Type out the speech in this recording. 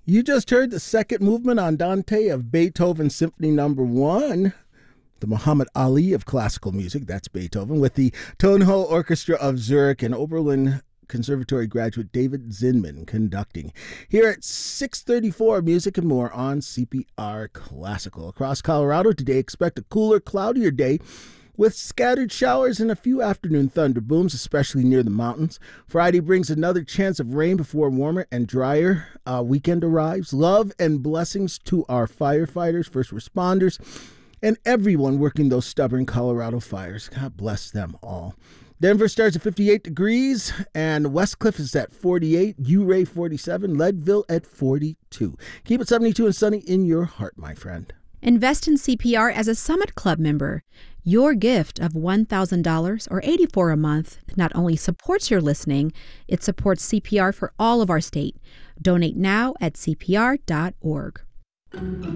You just heard the second movement Andante of Beethoven's Symphony Number 1, the Muhammad Ali of classical music, that's Beethoven, with the Tonhalle Orchestra of Zurich and Oberlin Conservatory graduate David Zinman conducting. Here at 6:34, music and more on CPR Classical. Across Colorado today, expect a cooler, cloudier day with scattered showers and a few afternoon thunder booms, especially near the mountains. Friday brings another chance of rain before a warmer and drier weekend arrives. Love and blessings to our firefighters, first responders, and everyone working those stubborn Colorado fires. God bless them all. Denver starts at 58 degrees, and Westcliff is at 48, Ouray 47, Leadville at 42. Keep it 72 and sunny in your heart, my friend. Invest in CPR as a Summit Club member. Your gift of $1,000 or $84 a month not only supports your listening, it supports CPR for all of our state. Donate now at CPR.org.